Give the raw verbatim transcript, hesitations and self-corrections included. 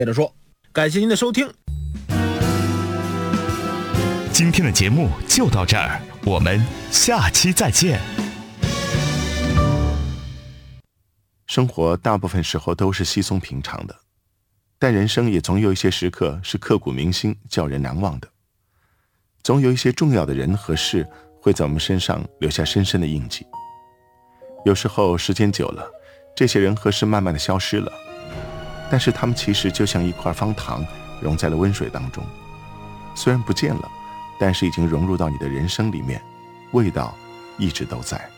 接着说，感谢您的收听。 今天的节目就到这儿，我们下期再见。 生活大部分时候都是稀松平常的，但人生也总有一些时刻是刻骨铭心、叫人难忘的。总有一些重要的人和事会在我们身上留下深深的印记。有时候时间久了，这些人和事慢慢的消失了，但是他们其实就像一块方糖融在了温水当中，虽然不见了，但是已经融入到你的人生里面，味道一直都在。